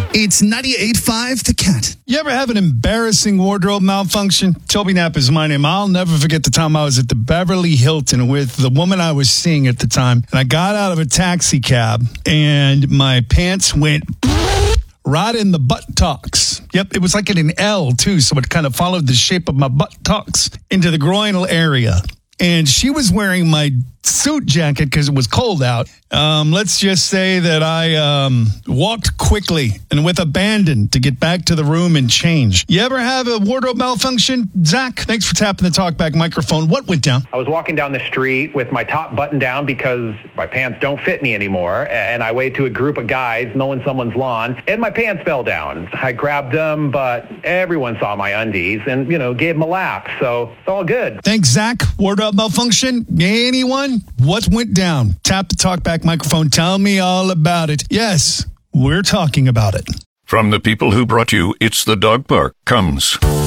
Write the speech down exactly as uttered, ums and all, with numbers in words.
It's ninety-eight point five The Cat. You ever have an embarrassing wardrobe malfunction? Toby Knapp is my name. I'll never forget the time I was at the Beverly Hilton with the woman I was seeing at the time. And I got out of a taxi cab and my pants went right in the buttocks. Yep, it was like in an L too, so it kind of followed the shape of my buttocks into the groinal area. And she was wearing my suit jacket because it was cold out. Um, let's just say that I um, walked quickly and with abandon to get back to the room and change. You ever have a wardrobe malfunction? Zach, thanks for tapping the talkback microphone. What went down? I was walking down the street with my top buttoned down because my pants don't fit me anymore. And I waved to a group of guys mowing someone's lawn and my pants fell down. I grabbed them, but everyone saw my undies and, you know, gave them a lap. So it's all good. Thanks, Zach. Wardrobe malfunction? Anyone? What went down? Tap the talkback microphone. Tell me all about it. Yes, we're talking about it. From the people who brought you It's the Dog Park comes